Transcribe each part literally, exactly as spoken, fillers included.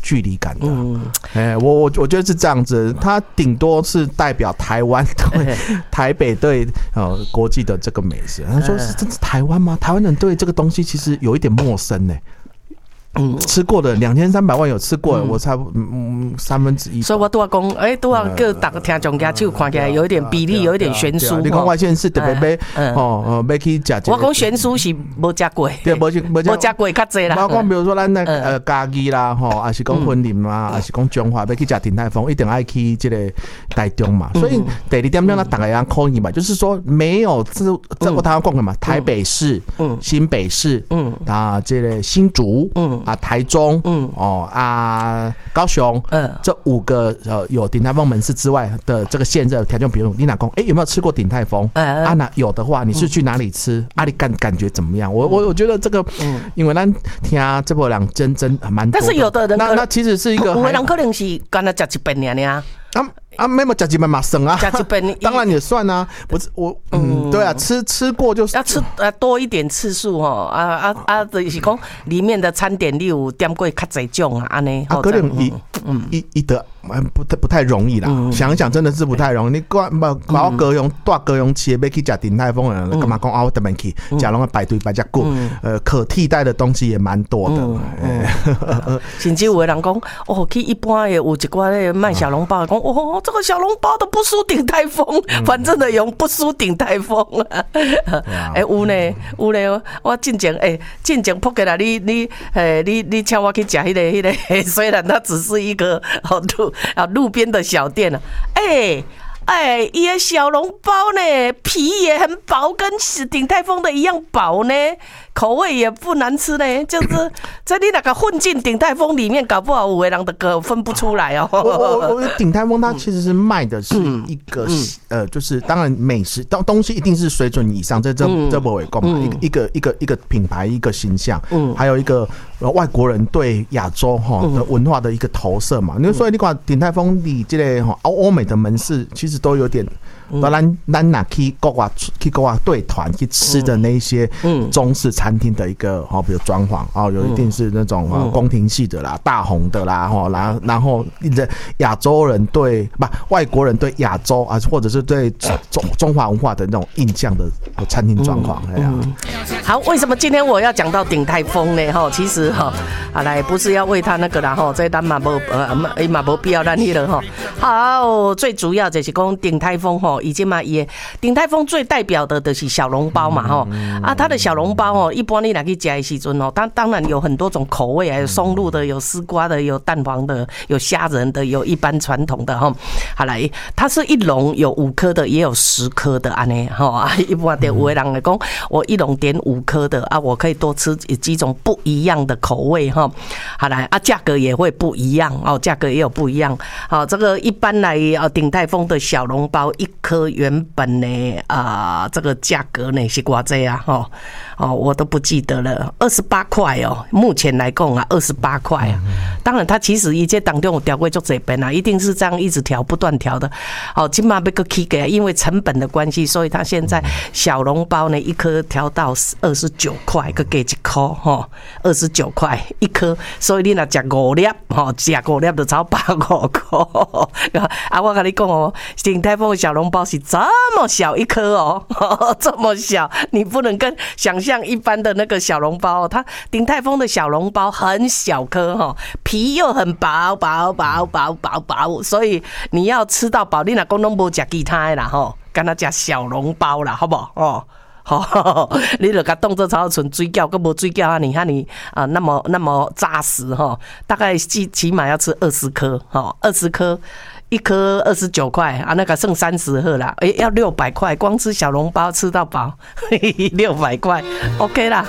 距离感的。嗯，哎，我我我觉得是这样子，它顶多是代表台湾对台北对呃国际的这个美食。他说是真是台湾吗？台湾人对这个东西其实有一点陌生呢。嗯，吃过的两千三百万有吃过的，嗯、我差不嗯三分之一。 所以我都要讲，哎、欸，都要叫大家听众家手看起来有一点比例，有一点悬殊。 你讲外县市特别要哦呃要去吃。 我讲悬殊是无吃过， 对，无吃无吃过较济啦。 包括比如说咱那呃嘉義啦，吼，還是講雲林啊，還是講彰化，要去吃鼎泰豐，一定愛去這個台中嘛。所以第二點點，咱大家要考慮嘛，就是說沒有這這我剛剛講的嘛，台北市、新北市，啊，這個新竹，啊，台中，嗯，哦啊，高雄，嗯，这五个呃有鼎泰丰门市之外的这个县热条件，比如你哪公，哎、欸，有没有吃过鼎泰丰？嗯、啊，那有的话，你是去哪里吃？嗯、啊，你感感觉怎么样？我我我觉得这个，嗯，因为咱听这波人真真蛮多的， 但是有的人， 那那其实是一个， 有的人可能是刚才吃一遍而已啊。 啊啊，没有吃几遍嘛省啊， 吃几遍当然也算啊。不是我，嗯，对啊，吃吃过就是要吃呃多一点次数哈啊啊啊，就是讲里面的餐点你有点过较侪种啊，安尼。 啊，可能一嗯一一得不太不太容易啦。嗯、想一想，真的是不太容易。你把把我高雄大高雄市要去吃鼎泰丰的人，干嘛讲啊？我特别去，假拢排队排只久。呃，可替代的东西也蛮多的。 嗯、甚至有的人讲，哦，去一般的有一寡咧卖小笼包，讲哦。这个小笼包都不输鼎泰丰，嗯、反正的用不输鼎泰丰啊！哎、欸，有呢，有呢，我进前哎，进前扑过来，你你哎，你你请我去吃迄、那个迄、那个，虽然它只是一个哦路啊路边的小店啊，哎、欸。哎，伊的小笼包呢，皮也很薄，跟鼎泰丰的一样薄呢，口味也不难吃呢。就是在你那个混进鼎泰丰里面，搞不好有的人的个分不出来哦。 我我我鼎泰丰它其实是卖的是一个、嗯、呃，就是当然美食东东西一定是水准以上，这这这不为够嘛，一个一个一个一个品牌一个形象，嗯，还有一个外国人对亚洲哈的文化的一个投射嘛。你所以你看鼎泰丰里这个哈欧美的门市其实都有点，当然咱哪去国外去国外队团去吃的那些中式餐厅的一个哈，比如装潢啊，有一定是那种宫廷系的啦、大红的啦哈，然后然后亚洲人对不外国人对亚洲啊，或者是对中中华文化的那种印象的餐厅状况。哎呀， 好，为什么今天我要讲到鼎泰丰呢？哈，其实哈，啊来不是要为他那个啦哈，这咱嘛无呃嘛无必要咱迄个哈。好，最主要就是讲鼎泰丰哈，已经嘛也鼎泰丰最代表的就是小笼包嘛哈、嗯、啊，它的小笼包哦，一般你来去吃的时阵哦，当当然有很多种口味，还有松露的，有丝瓜的，有蛋黄的，有虾仁的，有一般传统的哈。好来，它是一笼有五颗的，也有十颗的安尼哈啊，一般的有的人来讲，我一笼点五颗的啊，我可以多吃几种不一样的口味哈。好来啊，价格也会不一样哦，价格也有不一样。好，这个一般来啊，鼎泰丰的小笼包一颗原本呢啊、呃，这个价格呢是多少啊？哦哦，我都不记得了，二十八块哦。目前来讲啊，二十八块啊。当然，它其实一这当中有调过就这边啊，一定是这样一直调，不断调的。哦，今嘛要个起价，因为成本的关系，所以它现在小笼包呢一颗调到二十九块，个给一颗哈，二十九块一颗。所以你若吃五粒，吼，吃五粒就超百五块。啊，我跟你讲哦，鼎泰丰的小笼包是这么小一颗哦，这么小，你不能跟想象一般的那个小笼包、哦，它鼎泰丰的小笼包很小颗哈，皮又很薄薄薄薄薄薄，所以你要吃到饱，你若讲拢无吃其他的啦吼，干那吃小笼包啦，好不好？哦。好，你就甲当作炒纯水饺，跟无水饺啊，你看你啊，那么那么扎实哈，大概起起码要吃二十颗哈，二十颗。一颗二十九块啊，那个剩三十盒啦，哎、欸，要六百块，光吃小笼包吃到饱，六百块 ，OK 啦。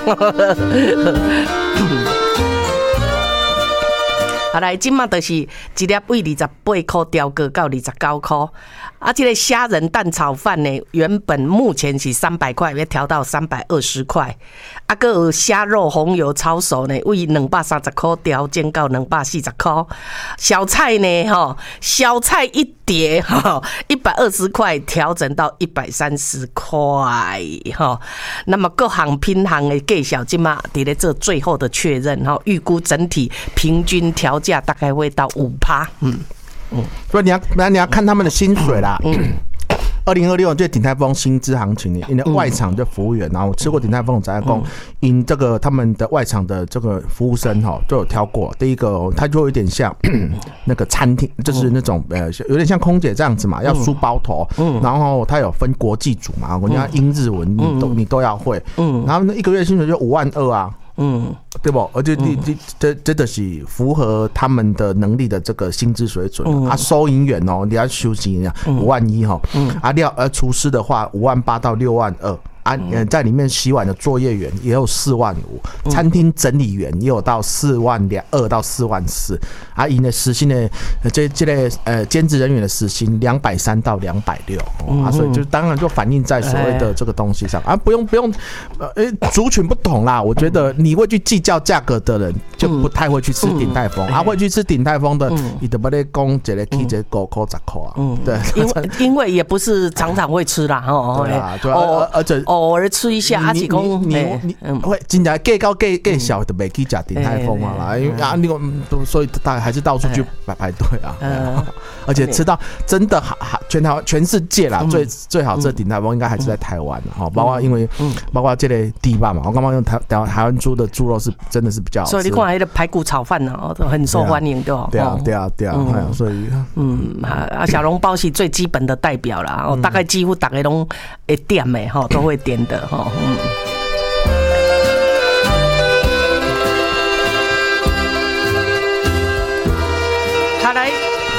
好来，今嘛就是一粒为二十八块调过到二十九块。啊，这个虾仁蛋炒饭呢，原本目前是三百块，要调到三百二十块。啊，个有虾肉红油抄手呢，为两百三十块调整到两百四十块。小菜呢，哈，小菜一碟哈，一百二十块调整到一百三十块哈。那么各行品行的介绍，今嘛伫咧做最后的确认哈，预估整体平均调价大概会到五趴，嗯嗯，所以你要那你要看他们的薪水啦。嗯二零二六这鼎泰丰薪资行情，因为外场的服务员，然后我吃过鼎泰丰在讲，因这个他们的外场的这个服务生哈，都有挑过。第一个，他就有点像那个餐厅，就是那种呃，有点像空姐这样子嘛，要梳包头，然后他有分国际组嘛，人家英日文你都你都要会，然后那一个月薪水就五万二啊。嗯，对不？而且你你这这的是符合他们的能力的这个薪资水准、嗯、啊。收银员哦，你要休息五万一哈，啊料呃厨师的话五万八到六万二。啊，在里面洗碗的作业员也有四万五，餐厅整理员也有到四万两二到四万四，啊，因的时薪呢，这这类呃兼职人员的时薪两百三到两百六，啊，所以就当然就反映在所谓的这个东西上啊，不用不用，呃，族群不同啦，我觉得你会去计较价格的人就不太会去吃鼎泰丰，啊，会去吃鼎泰丰的，你怎么咧讲一个起一个五块十块啊？嗯，对， 因为因为也不是常常会吃啦，哦， 对啊，对啊，而且。 偶尔吃一下，阿是讲你你你会真正计高计计小的没去吃鼎泰丰啊啦，因为啊你所以大还是到处去排排队啊，而且吃到真的好全台全世界啦最最好吃的鼎泰丰应该还是在台湾哈，包括因为包括这类地方嘛，我刚刚用台台湾猪的猪肉是真的是比较好吃， 所以你看那个排骨炒饭呢，都很受欢迎的， 对啊对啊对啊，所以嗯啊小笼包是最基本的代表啦，大概几乎大家都会点的哈，都会点的。哦，嗯，好来，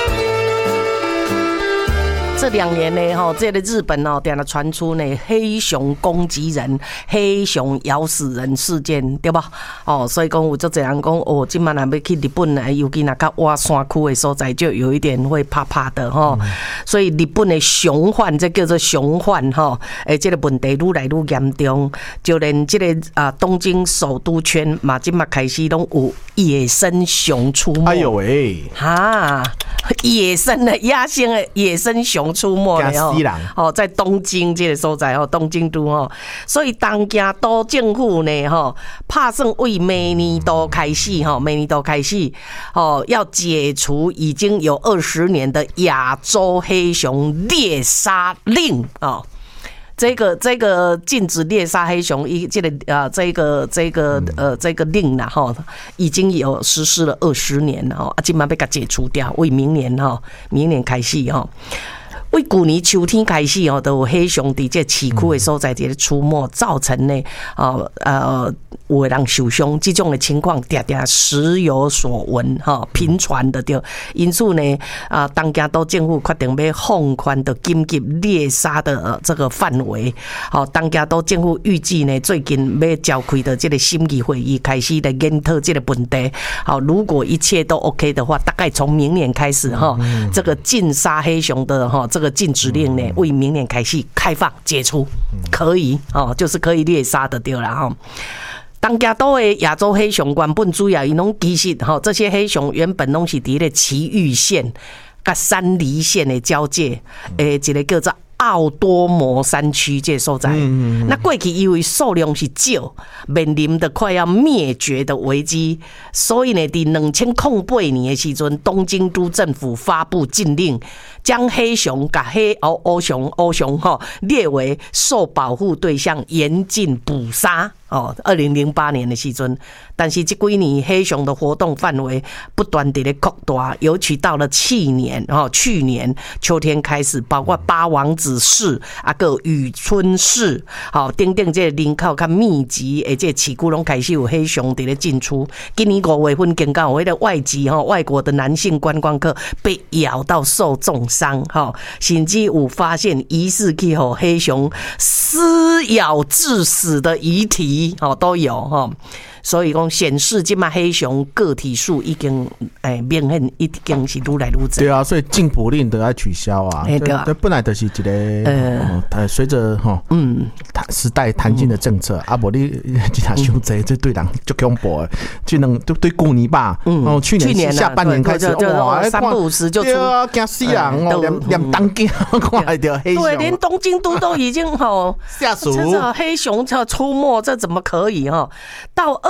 这两年呢，哈，这个日本哦，点了传出呢黑熊攻击人、黑熊咬死人事件，对吧？哦，所以讲有足侪人讲，哦，今晚若要去日本呢，尤其那较挖山区的所在，就有一点会怕怕的哈。嗯、所以日本的熊患，这叫做熊患哈，诶，这个问题愈来愈严重，就连这个啊东京首都圈嘛，今嘛开始拢有野生熊出没。 哎呦喂， 哈，野生的野生的野生熊出没了哦，哦，在东京这个所在哦，东京都哦，所以东京都政府呢哈，拍算为明年度开始哈，明年度开始哦，要解除已经有二十年的亚洲黑熊猎杀令哦。这个这个禁止猎杀黑熊，一这个啊，这个这个呃这个令啦哈，已经有实施了二十年了哈，啊，今晚被它解除掉，为明年哈，明年开始哈。为去年秋天开始哦，都有黑熊伫这市区的所在这出没，造成呢呃呃有的人受伤，这种的情况常常时有所闻哈，频传的对。因此呢，啊，东京都政府决定要放宽的紧急猎杀的这个范围。好，东京都政府预计呢，最近要召开的这个审议会议开始来检讨这个问题。好，如果一切都 OK 的话，大概从明年开始哈，这个禁杀黑熊的哈。这个禁止令呢，为明年开始开放解除，可以哦，就是可以猎杀的对了哈。东京都的亚洲黑熊原本主要因拢其实哈，这些黑熊原本拢是伫咧埼玉县甲山梨县的交界，诶，一个叫做奥多摩山区这所在，嗯嗯、那过去因为数量是少，面临的快要灭绝的危机，所以呢，伫两千零八年的时阵，东京都政府发布禁令，将黑熊、甲黑欧欧熊、欧熊哈列为受保护对象，严禁捕杀。哦，二零零八年的时阵，但是这几年黑熊的活动范围不断地咧扩大，尤其到了去年哦，去年秋天开始，包括八王子市啊，个宇春市，好，等等这人口较密集，而且市区拢开始有黑熊伫咧进出。今年五月份更加有迄个外籍哈外国的男性观光客被咬到受重伤，哈，甚至有发现疑似去吼黑熊撕咬致死的遗体。哦，都有哈，所以讲显示这嘛黑熊个体数已经诶明显已经是愈来愈增。 对啊，所以禁捕令都要取消啊。对啊，对，本来就是一个呃，随着哈嗯时代弹性的政策，啊，无你其他伤济，这对人足恐怖的。去能对对去年吧，哦，去年下半年开始哇，三不五时就出， 对啊，惊死人哦，连连东京看得到黑熊， 对，连东京都都已经吼吓死， 这黑熊要出没，这怎么可以哈？到二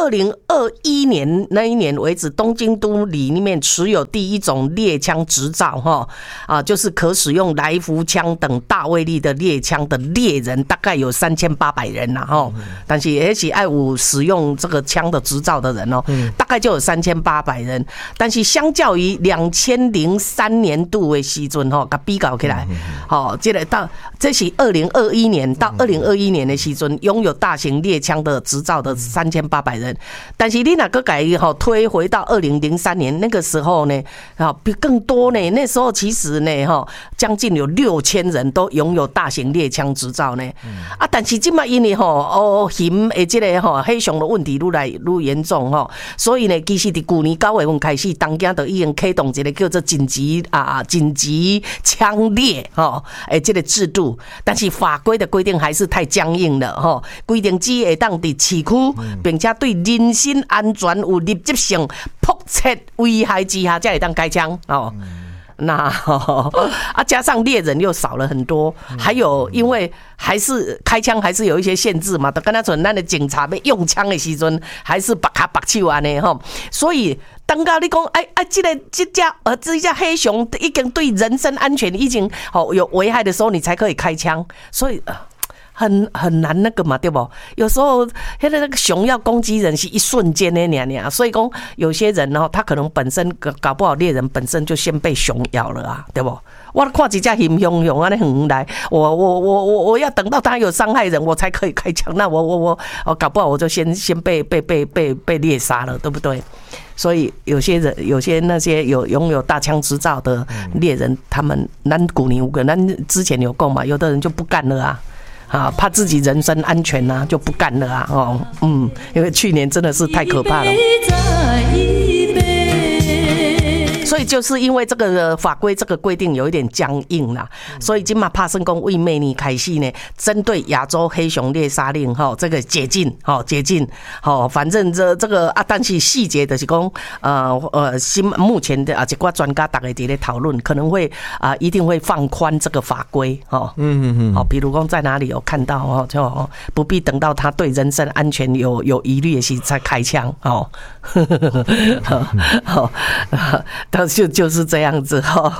二零二一年那一年为止，东京都里面持有第一种猎枪执照哈啊，就是可使用来福枪等大威力的猎枪的猎人，大概有三千八百人啦哈。但是而且爱有使用这个枪的执照的人哦，大概就有三千八百人。但是相较于两千零三年度的时阵哈，甲比较起来，好，这个到这是二零二一年到二零二一年的时阵，拥有大型猎枪的执照的三千八百人。但是你哪个改哈推回到二零零三年那个时候呢，啊，比更多呢。那时候其实呢哈，将近有六千人都拥有大型猎枪执照呢。啊，但是今嘛因为哈哦嫌的这个哈黑熊的问题愈来愈严重哈，所以呢，其实伫去年九月份开始，东京就已经启动一个叫做紧急啊紧急枪猎哈诶这个制度，但是法规的规定还是太僵硬了哈，规定只会当伫市区，并且对人身安全有立即性迫切危害之下，才会当开枪哦。那、哦、啊，加上猎人又少了很多，还有因为还是开枪还是有一些限制嘛，都跟他说，咱的警察要用枪的时阵，还是拔卡拔手安尼吼，所以当到你讲，哎哎，这个这只呃这只黑熊已经对人身安全已经哦有危害的时候，你才可以开枪，所以。呃很很难那个嘛，对不？有时候现在那个熊要攻击人是一瞬间的那样，所以讲有些人哦，他可能本身搞不好猎人本身就先被熊咬了啊，对不？我看几只熊熊熊啊，那很来，我我我我我要等到他有伤害人，我才可以开枪。那我我我我搞不好我就先先被被被被被猎杀了，对不对？所以有些人，有些那些有拥有大枪执照的猎人，他们咱古年五个，咱之前有讲嘛，有的人就不干了啊。啊，怕自己人身安全啊，就不干了啊！哦，嗯，因为去年真的是太可怕了。所以就是因为这个法规这个规定有一点僵硬啦，所以今嘛帕森公为明年开始呢，针对亚洲黑熊猎杀令哈，这个解禁，好解禁，好，反正这这个啊，但是细节的是讲，呃呃，新目前的啊，一挂专家大概在咧讨论，可能会啊、呃，一定会放宽这个法规，哈，嗯嗯嗯，好，比如讲在哪里有看到哦，就不必等到他对人身安全有有疑虑的时才开枪，哦，好，好。就就是这样子哈，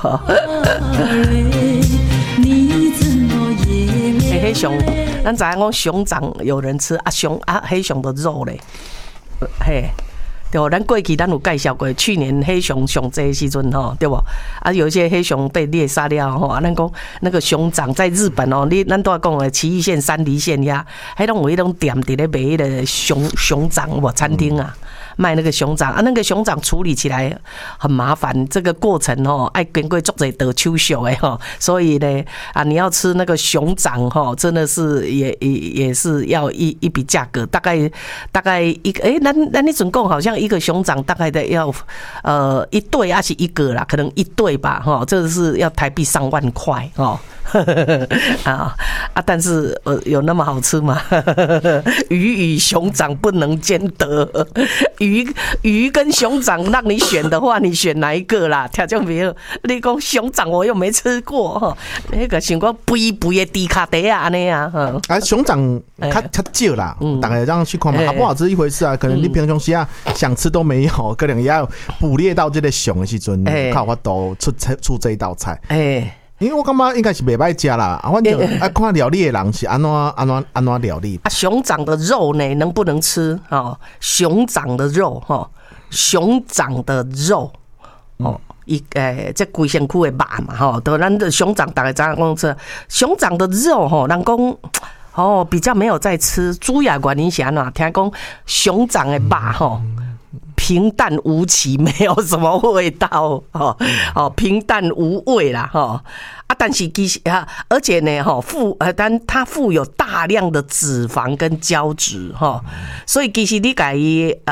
嘿黑熊，咱知影讲熊掌有人吃啊，熊啊黑熊的肉嘞，嘿，对不？咱过去咱有介绍过，去年黑熊上济的时阵吼，对不？啊，有一些黑熊被猎杀了吼，啊，咱讲那个熊掌在日本哦，你咱都要讲的埼玉县、山梨县呀，还拢有迄种店伫咧卖迄个熊熊掌无餐厅啊。卖那个熊掌啊，那个熊掌处理起来很麻烦，这个过程哦，爱经过足侪道手续的哈，所以呢啊，你要吃那个熊掌哈，真的是也也也是要一一笔价格，大概大概一个哎，那那你总共好像一个熊掌大概的要呃一对还是一个啦，可能一对吧哈，这是要台币上万块哦。啊啊！但是呃，有那么好吃吗？鱼与熊掌不能兼得，鱼鱼跟熊掌让你选的话，你选哪一个啦？听众朋友，你讲熊掌我又没吃过哈，那个想讲肥肥的低卡底啊安尼啊， 啊熊掌较较少啦，大概让去看嘛，好不好吃一回事啊，可能你平常时啊想吃都没有，可能也要捕猎到这个熊的时阵，靠我都出出这一道菜。哎。因为我感觉应该是袂歹食啦，反正啊看料理的人是安怎安怎安怎料理。啊，熊掌的肉呢，能不能吃？哦，熊掌的肉，哈、哦，熊掌的肉，哦，一诶，这规身躯的肉嘛，哈、哦，都咱的熊掌大概怎样讲吃？熊掌的肉，哈、哦，人讲哦比较没有在吃。主要原因是安怎？听讲熊掌的肉，哈。平淡无奇，没有什么味道哦哦，平淡无味啦哈啊！但是其实啊，而且呢哈富呃，但它富有大量的脂肪跟胶质哈，所以其实你改啊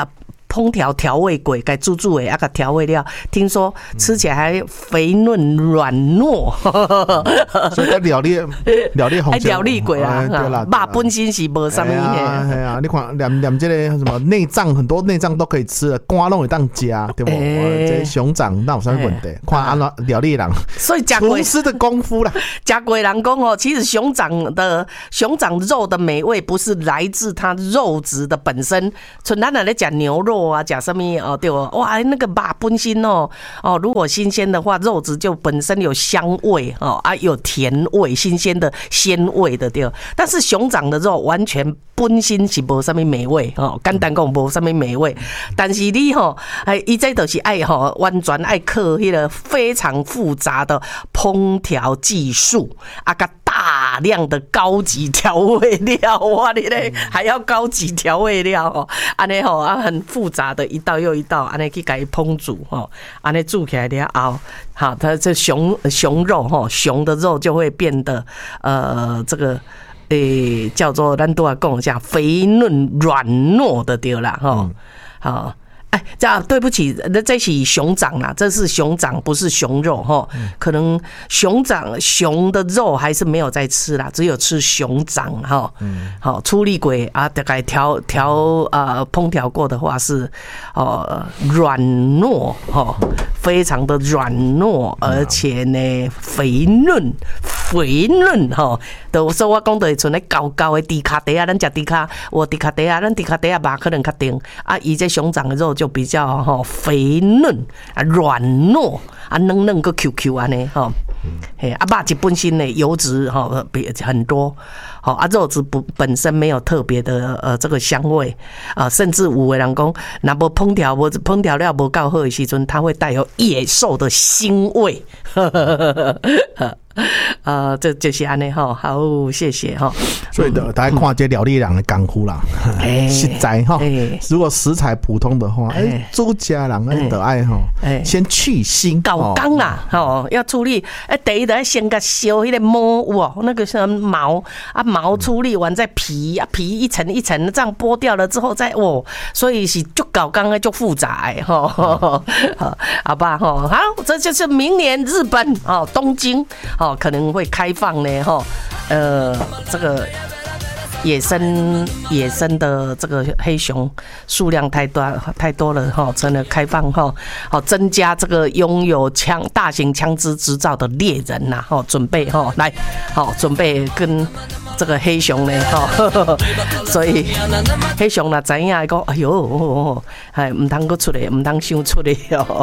烹调调味鬼，该煮煮的啊个调味料，听说吃起来还肥嫩软糯。 所以料理料理红哎，料理鬼啊，对啦，肉本身是无啥物嘿。系啊，你看连连这个什么内脏，很多内脏都可以吃的，肝拢会当加，对不？这熊掌那有啥问题？看安怎料理人， 所以厨师的功夫啦。 加贵人讲哦，其实熊掌的熊掌肉的美味不是来自它肉质的本身，像咱来讲牛肉啊，讲什么哦，对哦，哇，那个肉本身哦哦，如果新鲜的话，肉质就本身有香味哦啊，有甜味，新鲜的鲜味的对。但是熊掌的肉完全本身是无什么美味哦，简单讲无什么美味。但是你吼，哎，伊这就是爱吼，完全爱靠迄个非常复杂的烹调技术啊，个大量的高级调味料，哇，你嘞还要高级调味料哦，安尼吼啊，很复杂的一道又一道，安尼去给烹煮吼，安尼煮起来了后，好，它这熊熊肉吼，熊的肉就会变得呃这个。诶、欸，叫做咱都要讲一下肥嫩软糯的对啦，哈、嗯，好。哎，这样对不起，那这是熊掌啦，这是熊掌，不是熊肉哈。可能熊掌熊的肉还是没有在吃啦，只有吃熊掌哈。好，处理过啊，大概调调呃烹调过的话是呃软糯哈，非常的软糯，而且呢肥嫩肥嫩哈。都说我讲的像那高高的低卡底啊，咱食低卡，我低卡底啊，咱低卡底啊肉可能较定啊，伊这熊掌的肉就比较吼肥嫩啊软糯啊嫩嫩个 Q Q 安尼吼，嘿啊肉质本身呢油脂吼比很多，好啊肉质不本身没有特别的呃这个香味啊，甚至有的人讲，若无烹调无烹调料无够好的时阵，它会带有野兽的腥味。呃，这就是安尼哈，好，谢谢哈。 所以的，大家看这料理人的功夫啦，实在哈。如果食材普通的话，哎，煮家人哎的爱哈，先去腥， 搞缸啦，吼，要处理，哎，第一得先个修迄个毛哇，那个什么毛啊毛处理完再皮啊皮一层一层这样剥掉了之后再哦，所以是就搞缸的就复杂哎哈，好吧哈，好，这就是明年日本哦东京哦。可能会开放呢，哈，呃，这个野生野生的这个黑熊数量太多太多了，哈，真的开放哈，好增加这个拥有枪大型枪支执照的猎人呐，哈，准备哈来，好准备跟这个黑熊呢，哈，所以黑熊呢知影讲，哎呦，哎，唔通搁出来，唔通想出来哦。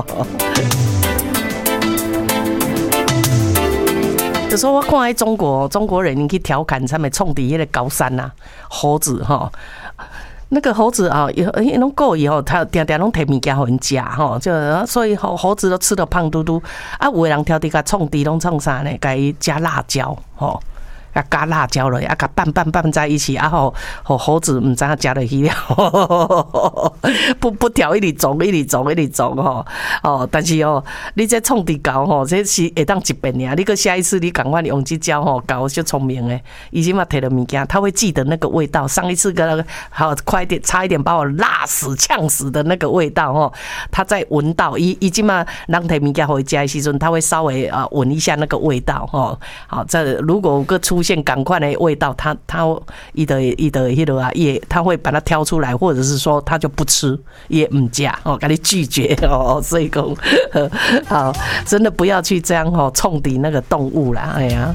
有时候我看在中国，中国人去调侃他们冲底那个高山呐，猴子哈，那个猴子啊，有那种狗以后，它常常拢摕物件互人食哈，就所以猴猴子都吃得胖嘟嘟。啊，有的人挑底甲冲底拢创啥呢？给加辣椒吼。啊，加辣椒了，啊，甲拌拌拌在一起，啊吼，吼猴子唔知影食落去了，不不调一直种一直种一直种吼，哦，但是哦，你这创地高吼，这是会当一遍尔，你个下一次你赶快用这招吼，高就聪明诶，已经嘛摕了物件，他会记得那个味道。上一次跟那个好快一点，差一点把我辣死呛死的那个味道吼，他在闻到，已已经嘛人摕物件回家的时阵，他会稍微啊闻一下那个味道吼。好，这如果个出现赶快的味道，他他伊的伊的迄个啊，也他会把它挑出来，或者是说他就不吃，也唔食哦，给你拒绝哦。所以讲，好，真的不要去这样哦，冲抵那个动物啦，哎呀。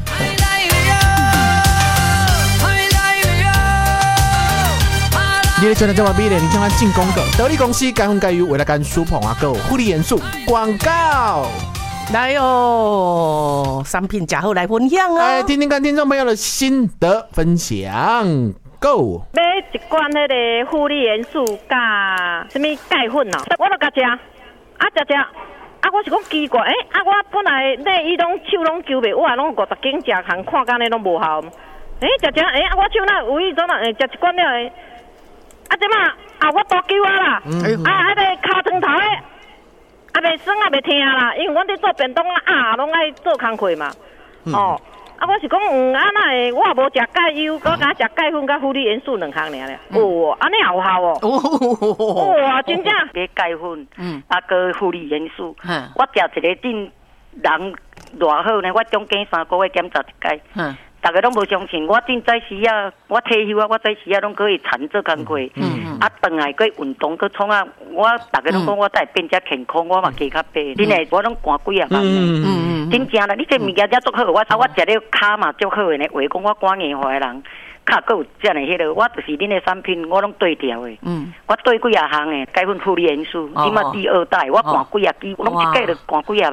你的全台这么美丽，你看看进攻的得力公司，该分该有为了干舒捧啊，够护理元素广告。 来哦，商品假后来分享啊！ 哎，听听看听众朋友的心得分享 ，Go！ 买一罐那个护理元素加什么钙粉啊？我都甲食，啊食食，啊我是讲奇怪，诶、欸，啊我本来咧伊拢手拢揪袂，我啊拢五十斤食行，看干咧拢无效。诶、欸，食食，诶、欸，啊我手那有迄种啊，诶，食一罐了诶，啊即马啊我多揪啊啦，嗯、啊迄个尻川头诶。啊，袂酸啊，袂疼啦，因为阮伫做便当啊，啊，拢爱做工课嘛，嗯、哦， 啊，我是讲，嗯，啊那会我也无食钙优，我敢食钙粉甲负离元素两项尔咧。哦，安尼也有效哦。哇，真正。 给钙粉，嗯，啊个负离元素。我食一个顶人偌好呢，我中间三个月检查一届。嗯。大家拢无相信，我顶早时啊，我退休啊，我早时啊拢可以缠做工课，嗯嗯，啊，转来去运动去创啊，我大家拢讲我再变遮健康，我嘛加较白，真诶，我拢寒几啊万呢，嗯嗯，真正啦，你这物件遮足好，我啊我食了骹嘛足好诶呢，话讲我肝硬化诶人，较佫有遮呢迄个，我就是恁诶产品，我拢对调诶，嗯，我对几啊项诶，钙粉负离元素，即嘛第二代，我寒几啊支，我拢一届就寒几啊。